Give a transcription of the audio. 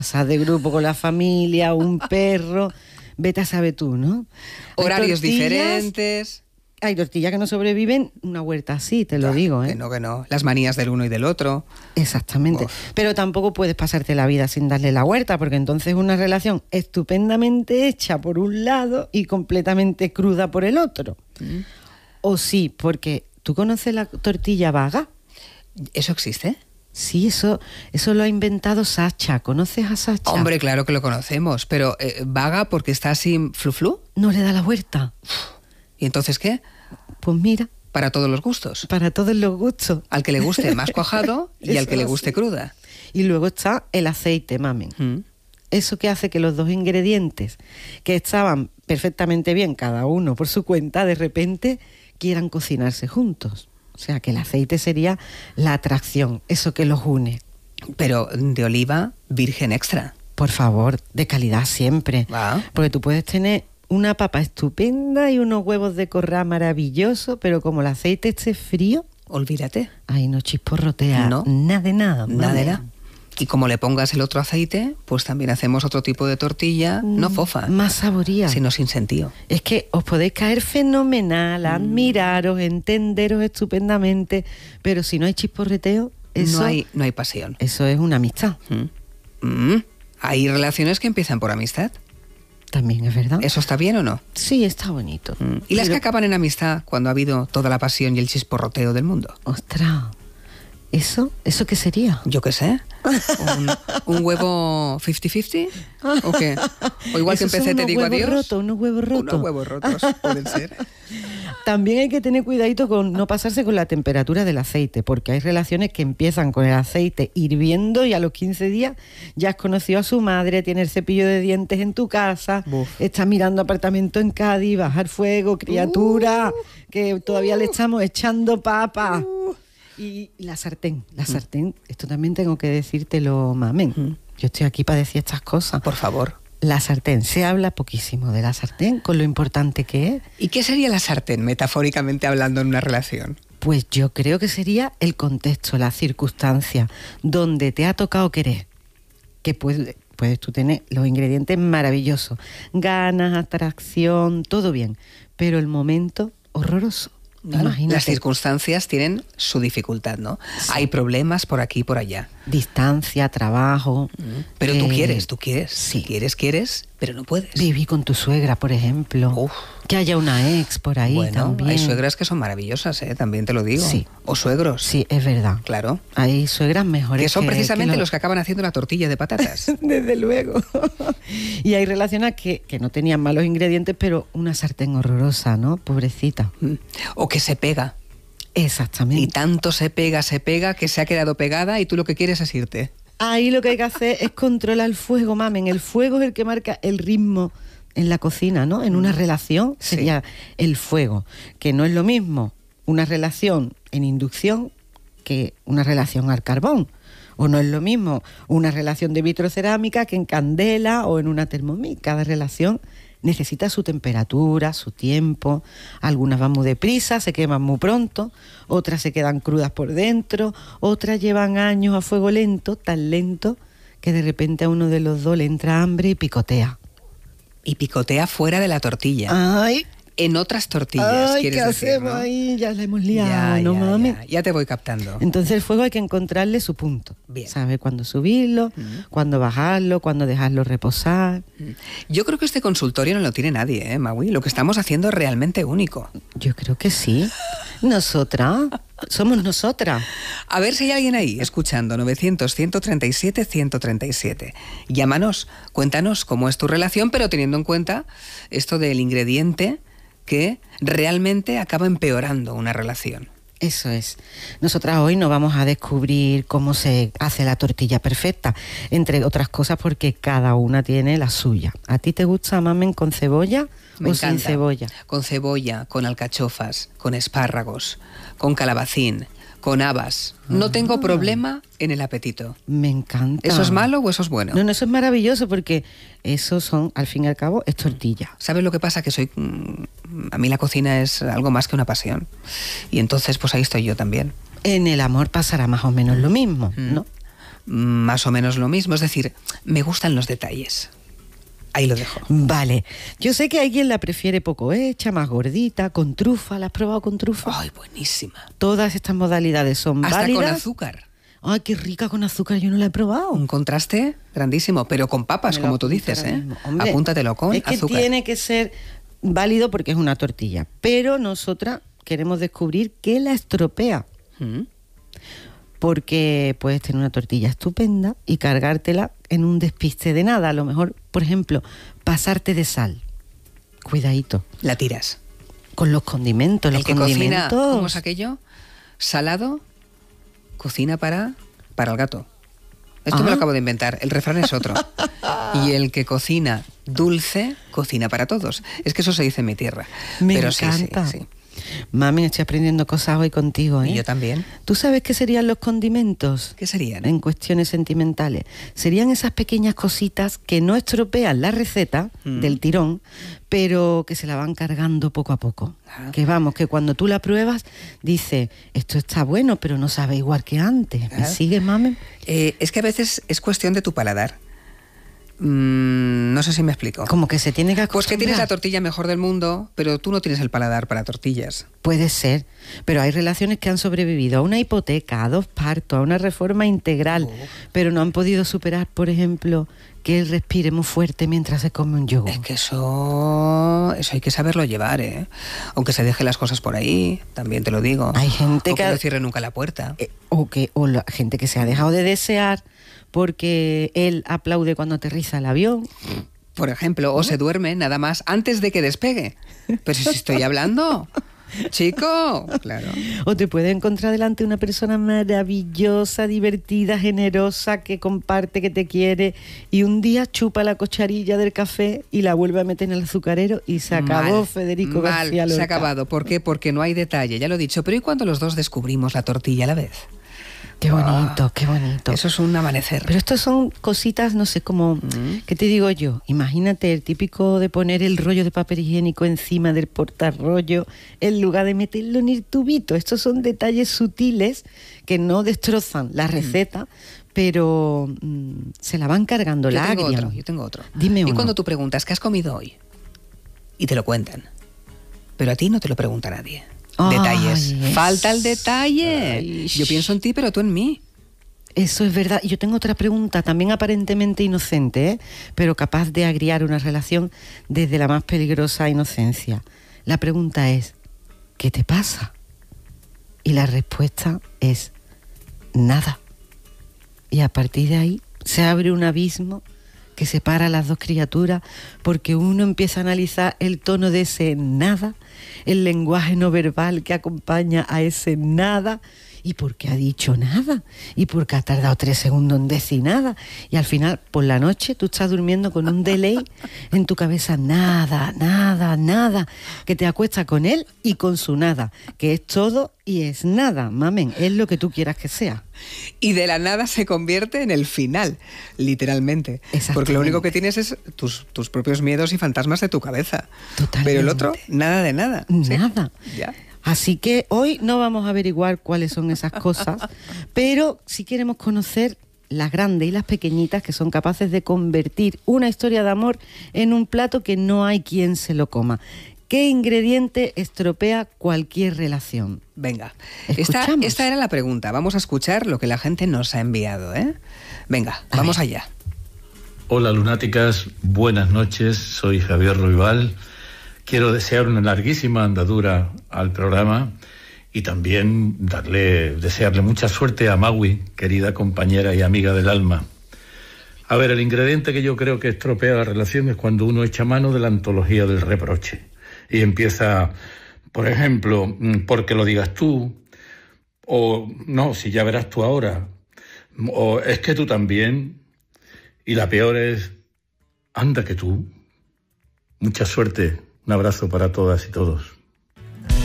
Pasas de grupo con la familia, un perro, vete a saber tú, ¿no? Horarios diferentes. Hay tortillas que no sobreviven una huerta así, te lo digo, ¿eh? Que no. Las manías del uno y del otro. Exactamente. Uf. Pero tampoco puedes pasarte la vida sin darle la huerta, porque entonces es una relación estupendamente hecha por un lado y completamente cruda por el otro. O sí, porque ¿tú conoces la tortilla vaga? ¿Eso existe? Sí, eso lo ha inventado Sacha. ¿Conoces a Sacha? Hombre, claro que lo conocemos, pero ¿vaga porque está así flu-flu? No le da la huerta. ¿Y entonces qué? Pues mira. Para todos los gustos. Para todos los gustos. Al que le guste más cuajado y al que le guste cruda. Y luego está el aceite, mamen. Eso que hace que los dos ingredientes que estaban perfectamente bien, cada uno por su cuenta, de repente quieran cocinarse juntos. O sea, que el aceite sería la atracción, eso que los une. Pero de oliva virgen extra. Por favor, de calidad siempre. Porque tú puedes tener una papa estupenda y unos huevos de corral maravillosos, pero como el aceite esté frío... Olvídate. Ay, no chisporrotea. No. Nada de nada. Nada de nada. Y como le pongas el otro aceite, pues también hacemos otro tipo de tortilla, no fofa. Más saboría. Sino sin sentido. Es que os podéis caer fenomenal, admiraros, entenderos estupendamente, pero si no hay chisporreteo, eso... No hay pasión. Eso es una amistad. Hay relaciones que empiezan por amistad. También es verdad. ¿Eso está bien o no? Sí, está bonito. ¿Y las que acaban en amistad cuando ha habido toda la pasión y el chisporroteo del mundo? ¡Ostras! ¿Eso qué sería? Yo qué sé. ¿Un huevo 50-50? ¿O qué? O igual que empecé te digo adiós. Unos huevos rotos. Unos huevos rotos, pueden ser. También hay que tener cuidadito con no pasarse con la temperatura del aceite, porque hay relaciones que empiezan con el aceite hirviendo y a los 15 días ya has conocido a su madre, tiene el cepillo de dientes en tu casa, estás mirando apartamento en Cádiz, bajar fuego, criatura, que todavía le estamos echando papa. Y la sartén, esto también tengo que decírtelo, mamen. Yo estoy aquí para decir estas cosas. Por favor. La sartén, se habla poquísimo de la sartén, con lo importante que es. ¿Y qué sería la sartén, metafóricamente hablando, en una relación? Pues yo creo que sería el contexto, la circunstancia, donde te ha tocado querer. Que puedes tú tener los ingredientes maravillosos, ganas, atracción, todo bien, pero el momento horroroso. Imagínate. Las circunstancias tienen su dificultad, ¿no? Sí. Hay problemas por aquí y por allá. Distancia, trabajo. Pero tú quieres. Sí. Quieres, pero no puedes. Vivir con tu suegra, por ejemplo. Uf. Que haya una ex por ahí también. Hay suegras que son maravillosas, también te lo digo. Sí. O suegros. Sí, es verdad. Claro. Hay suegras mejores. Que son precisamente los que acaban haciendo la tortilla de patatas. Desde luego. Y hay relaciones que no tenían malos ingredientes, pero una sartén horrorosa, ¿no? Pobrecita. O que se pega. Exactamente. Y tanto se pega que se ha quedado pegada y tú lo que quieres es irte. Ahí lo que hay que hacer es controlar el fuego, mamen. El fuego es el que marca el ritmo en la cocina, ¿no? En una relación sería el fuego, que no es lo mismo una relación en inducción que una relación al carbón. O no es lo mismo una relación de vitrocerámica que en candela o en una Thermomix. Cada relación necesita su temperatura, su tiempo. Algunas van muy deprisa, se queman muy pronto, otras se quedan crudas por dentro, otras llevan años a fuego lento, tan lento que de repente a uno de los dos le entra hambre y picotea. Y picotea fuera de la tortilla. ¡Ay! En otras tortillas, ¿qué ¿quieres decir, hacemos, no? ahí? Ya la hemos liado, ¿no, mami? Ya te voy captando. Entonces el fuego hay que encontrarle su punto. Bien. Saber cuándo subirlo, cuándo bajarlo, cuándo dejarlo reposar. Yo creo que este consultorio no lo tiene nadie, Maui. Lo que estamos haciendo es realmente único. Yo creo que sí. Nosotras. Somos nosotras. A ver si hay alguien ahí escuchando. 900-137-137. Llámanos, cuéntanos cómo es tu relación, pero teniendo en cuenta esto del ingrediente que realmente acaba empeorando una relación. Eso es. Nosotras hoy no vamos a descubrir cómo se hace la tortilla perfecta, entre otras cosas porque cada una tiene la suya. ¿A ti te gusta, mamen, con cebolla o sin cebolla? Con cebolla, con alcachofas, con espárragos, con calabacín, con habas. No tengo problema en el apetito. Me encanta. ¿Eso es malo o eso es bueno? No, eso es maravilloso porque eso son, al fin y al cabo, es tortilla. ¿Sabes lo que pasa? Que a mí la cocina es algo más que una pasión. Y entonces, pues ahí estoy yo también. En el amor pasará más o menos lo mismo, ¿no? más o menos lo mismo. Es decir, me gustan los detalles. Ahí lo dejo. Vale. Yo sé que hay quien la prefiere poco hecha, más gordita, con trufa. ¿La has probado con trufa? ¡Ay, buenísima! Todas estas modalidades son hasta válidas. Con azúcar. ¡Ay, qué rica con azúcar! Yo no la he probado. Un contraste grandísimo, pero con papas, como tú dices, ¿eh? Hombre, apúntatelo con azúcar. Es que tiene que ser válido porque es una tortilla. Pero nosotras queremos descubrir qué la estropea. Porque puedes tener una tortilla estupenda y cargártela en un despiste de nada. A lo mejor, por ejemplo, pasarte de sal. Cuidadito. La tiras. Con los condimentos. El que cocina, ¿cómo es aquello? Salado, cocina para el gato. Esto me lo acabo de inventar. El refrán es otro. Y el que cocina dulce, cocina para todos. Es que eso se dice en mi tierra. Me encanta. Sí. Mami, estoy aprendiendo cosas hoy contigo, ¿eh? Y yo también. ¿Tú sabes qué serían los condimentos? ¿Qué serían? En cuestiones sentimentales. Serían esas pequeñas cositas que no estropean la receta del tirón, pero que se la van cargando poco a poco. Que vamos, que cuando tú la pruebas, dices, esto está bueno, pero no sabe igual que antes. ¿Me sigues, mami? Es que a veces es cuestión de tu paladar. No sé si me explico. Como que se tiene que acostumbrar. Pues que tienes la tortilla mejor del mundo, pero tú no tienes el paladar para tortillas. Puede ser, pero hay relaciones que han sobrevivido a una hipoteca, a 2 partos, a una reforma integral, pero no han podido superar, por ejemplo, que él respire muy fuerte mientras se come un yogur. Es que eso hay que saberlo llevar, ¿eh? Aunque se deje las cosas por ahí, también te lo digo. Hay gente que no cierre nunca la puerta. O la gente que se ha dejado de desear porque él aplaude cuando aterriza el avión. Por ejemplo, o se duerme nada más antes de que despegue. Pero si estoy hablando, chico, claro. O te puede encontrar delante una persona maravillosa, divertida, generosa, que comparte, que te quiere, y un día chupa la cucharilla del café y la vuelve a meter en el azucarero y se acabó. Federico García Lorca. Se ha acabado. ¿Por qué? Porque no hay detalle, ya lo he dicho. Pero ¿y cuando los dos descubrimos la tortilla a la vez? Qué bonito, qué bonito. Eso es un amanecer. Pero esto son cositas, no sé, como, ¿qué te digo yo? Imagínate el típico de poner el rollo de papel higiénico encima del portarrollo en lugar de meterlo en el tubito. Estos son detalles sutiles que no destrozan la receta, pero se la van cargando la agria. Yo tengo otro. Dime uno. Y cuando tú preguntas, ¿qué has comido hoy? Y te lo cuentan. Pero a ti no te lo pregunta nadie. Detalles. Falta el detalle. Ay, yo pienso en ti, pero tú en mí. Eso es verdad. Y yo tengo otra pregunta, también aparentemente inocente, pero capaz de agriar una relación desde la más peligrosa inocencia. La pregunta es, ¿qué te pasa? Y la respuesta es, nada. Y a partir de ahí se abre un abismo que separa a las dos criaturas, porque uno empieza a analizar el tono de ese nada, el lenguaje no verbal que acompaña a ese nada, y por qué ha dicho nada, y por qué ha tardado 3 segundos en decir nada, y al final, por la noche, tú estás durmiendo con un delay en tu cabeza, nada, nada, nada, que te acuestas con él y con su nada, que es todo y es nada, mamen, es lo que tú quieras que sea. Y de la nada se convierte en el final, literalmente. Porque lo único que tienes es tus propios miedos y fantasmas de tu cabeza. Totalmente. Pero el otro, nada de nada. Nada. ¿Sí? Ya. Así que hoy no vamos a averiguar cuáles son esas cosas, pero sí queremos conocer las grandes y las pequeñitas que son capaces de convertir una historia de amor en un plato que no hay quien se lo coma. ¿Qué ingrediente estropea cualquier relación? Venga, esta era la pregunta. Vamos a escuchar lo que la gente nos ha enviado, ¿eh? Venga, vamos allá. Hola, lunáticas. Buenas noches. Soy Javier Ruibal. Quiero desear una larguísima andadura al programa y también desearle mucha suerte a Maui, querida compañera y amiga del alma. A ver, el ingrediente que yo creo que estropea la relación es cuando uno echa mano de la antología del reproche y empieza, por ejemplo, porque lo digas tú, o no, si ya verás tú ahora, o es que tú también, y la peor es, anda que tú. Mucha suerte. Un abrazo para todas y todos.